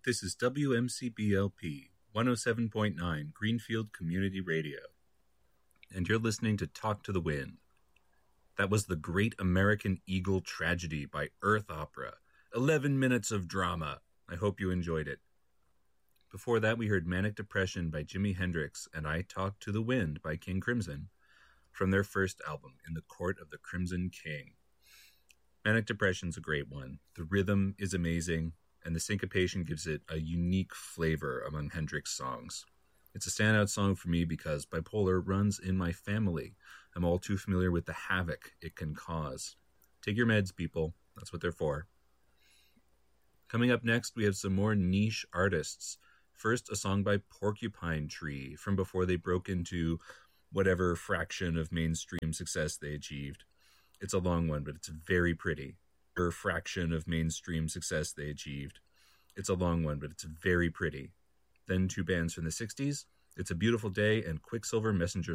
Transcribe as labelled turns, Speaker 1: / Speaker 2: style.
Speaker 1: This is WMCBLP 107.9 Greenfield Community Radio, and you're listening to Talk to the Wind. That was The Great American Eagle Tragedy by Earth Opera. 11 minutes of drama. I hope you enjoyed it. Before that, we heard Manic Depression by Jimi Hendrix and I Talk to the Wind by King Crimson from their first album, In the Court of the Crimson King. Manic Depression's a great one. The rhythm is amazing, and the syncopation gives it a unique flavor among Hendrix songs. It's a standout song for me because bipolar runs in my family. I'm all too familiar with the havoc it can cause. Take your meds, people. That's what they're for. Coming up next, we have some more niche artists. First, a song by Porcupine Tree from before they broke into whatever fraction of mainstream success they achieved. It's a long one, but it's very pretty. Whatever fraction of mainstream success they achieved. It's a long one, but it's very pretty. Then two bands from the 60s, It's a Beautiful Day and Quicksilver Messenger